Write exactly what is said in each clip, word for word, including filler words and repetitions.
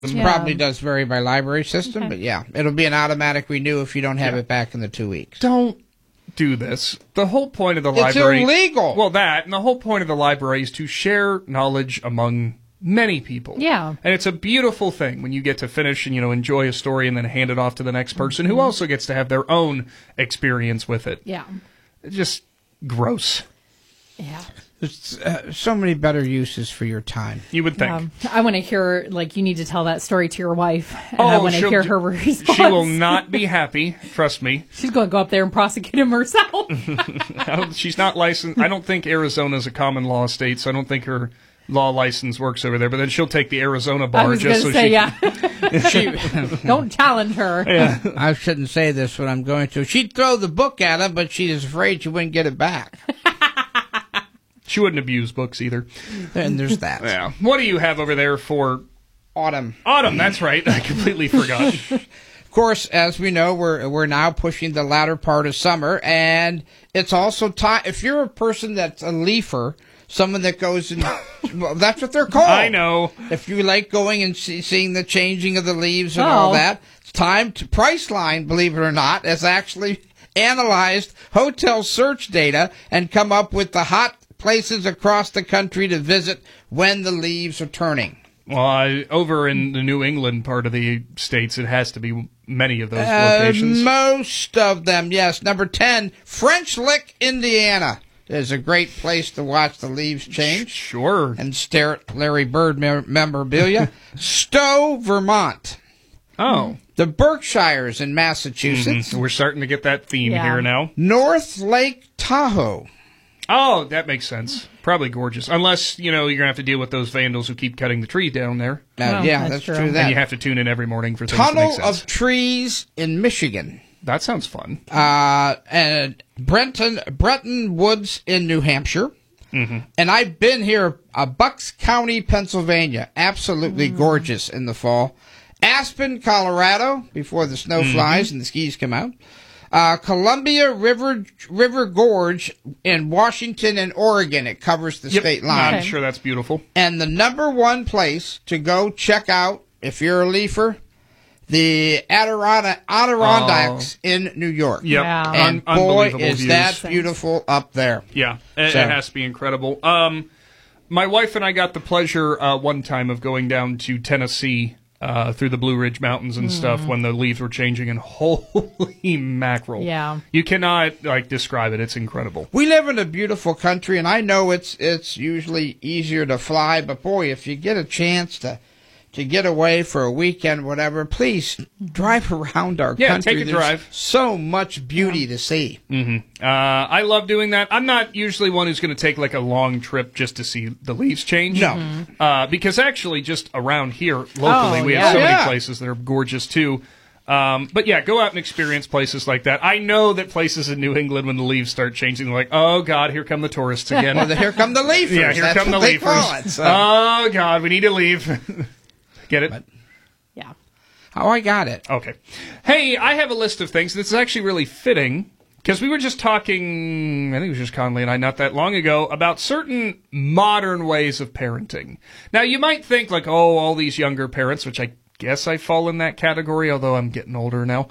Yeah. Probably does vary by library system, okay. But yeah, it'll be an automatic renew if you don't have yeah. it back in the two weeks. Don't do this. The whole point of the library... It's illegal! Well, that, and the whole point of the library is to share knowledge among many people. Yeah. And it's a beautiful thing when you get to finish and, you know, enjoy a story and then hand it off to the next person mm-hmm. who also gets to have their own experience with it. Yeah. It's just gross. Yeah. There's uh, so many better uses for your time. You would think. Um, I want to hear, like, you need to tell that story to your wife. And oh, I want to hear her response. She will not be happy. Trust me. She's going to go up there and prosecute him herself. She's not licensed. I don't think Arizona is a common law state, so I don't think her law license works over there. But then she'll take the Arizona bar I was just so say, she. Yeah. she don't challenge her. Yeah. I shouldn't say this when I'm going to. She'd throw the book at him, but she's afraid she wouldn't get it back. She wouldn't abuse books either. And there's that. Yeah. What do you have over there for autumn? Autumn, that's right. I completely forgot. Of course, as we know, we're we're now pushing the latter part of summer, and it's also time. If you're a person that's a leafer, someone that goes and well, that's what they're called. I know. If you like going and see, seeing the changing of the leaves and oh. all that, it's time to Priceline, believe it or not, has actually analyzed hotel search data and come up with the hot places across the country to visit when the leaves are turning. Well, I, over in the New England part of the states, it has to be many of those uh, locations. Most of them, yes. Number ten, French Lick, Indiana. Is a great place to watch the leaves change. Sure. And stare at Larry Bird me- memorabilia. Stowe, Vermont. Oh. The Berkshires in Massachusetts. Mm-hmm. We're starting to get that theme yeah. here now. North Lake Tahoe. Oh, that makes sense. Probably gorgeous. Unless, you know, you're going to have to deal with those vandals who keep cutting the tree down there. Uh, oh, yeah, that's, that's true. true. That. And you have to tune in every morning for things Tunnel to make sense. of Trees in Michigan. That sounds fun. Uh, and Brenton, Bretton Woods in New Hampshire. Mm-hmm. And I've been here, uh, Bucks County, Pennsylvania. Absolutely mm. gorgeous in the fall. Aspen, Colorado, before the snow mm-hmm. flies and the skis come out. Uh, Columbia River River Gorge in Washington and Oregon. It covers the yep. state line. I'm sure that's beautiful. And the number one place to go check out, if you're a leafer, the Adirondack, Adirondacks oh. in New York. Yep. Yeah. And Un- boy, unbelievable is views. that beautiful up there. Yeah, it, so. it has to be incredible. Um, my wife and I got the pleasure uh, one time of going down to Tennessee uh, through the Blue Ridge Mountains and mm. stuff when the leaves were changing, and holy mackerel. Yeah. You cannot, like, describe it. It's incredible. We live in a beautiful country, and I know it's it's usually easier to fly, but boy, if you get a chance to to get away for a weekend, whatever, please drive around our yeah, country. take a There's drive. So much beauty yeah. to see. Mm-hmm. Uh, I love doing that. I'm not usually one who's going to take like a long trip just to see the leaves change. No. Mm-hmm. Uh, because actually just around here locally, oh, we yeah. have so yeah. many places that are gorgeous too. Um, but yeah, go out and experience places like that. I know that places in New England, when the leaves start changing, they're like, oh, God, here come the tourists again. Well, here come the leafers. Yeah, here That's come the what they leafers. call it, so. Oh, God, we need to leave. Get it? But, yeah. Oh, I got it. Okay. Hey, I have a list of things. This is actually really fitting, because we were just talking, I think it was just Conley and I not that long ago, about certain modern ways of parenting. Now, you might think, like, oh, all these younger parents, which I guess I fall in that category, although I'm getting older now.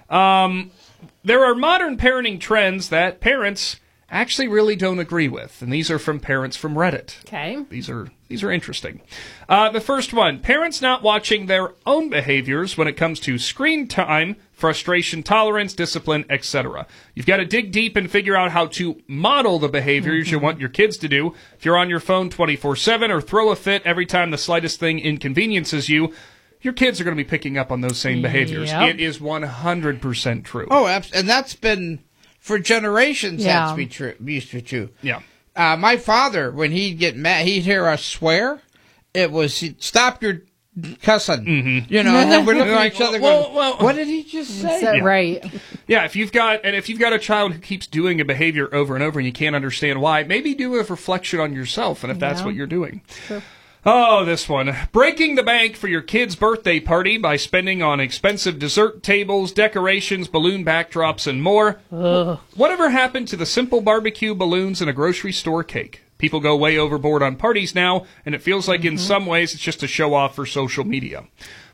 Um, there are modern parenting trends that parents actually really don't agree with, and these are from parents from Reddit. Okay. These are these are interesting. Uh, the first one, parents not watching their own behaviors when it comes to screen time, frustration tolerance, discipline, et cetera. You've got to dig deep and figure out how to model the behaviors mm-hmm. you want your kids to do. If you're on your phone twenty-four seven or throw a fit every time the slightest thing inconveniences you, your kids are going to be picking up on those same behaviors. Yep. It is one hundred percent true. Oh, and that's been... For generations, yeah. that's be true, used to be true. Yeah. Uh, my father, when he'd get mad, he'd hear us swear. It was, he'd, stop your cussing. Mm-hmm. You know, and then we're looking at each other well, going, well, what did he just say? That yeah. Right. Yeah, if you've got, and if you've got a child who keeps doing a behavior over and over and you can't understand why, maybe do a reflection on yourself and if that's yeah. what you're doing. Sure. Oh, this one. Breaking the bank for your kid's birthday party by spending on expensive dessert tables, decorations, balloon backdrops, and more. Ugh. Whatever happened to the simple barbecue balloons and a grocery store cake? People go way overboard on parties now, and it feels like in some ways it's just a show off for social media.